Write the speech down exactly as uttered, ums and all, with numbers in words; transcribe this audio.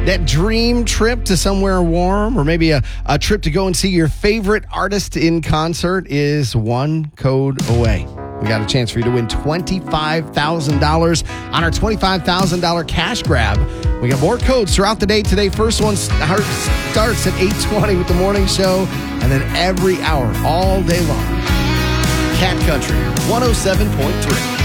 That dream trip to somewhere warm, or maybe a, a trip to go and see your favorite artist in concert, is one code away. We got a chance for you to win twenty-five thousand dollars on our twenty-five thousand dollars cash grab. We got more codes throughout the day today. First one start, starts at eight twenty with the morning show, and then every hour, all day long. Cat Country one oh seven point three.